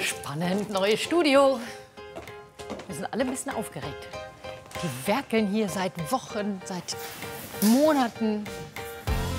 Spannend, neues Studio. Wir sind alle ein bisschen aufgeregt. Die werkeln hier seit Wochen, seit Monaten.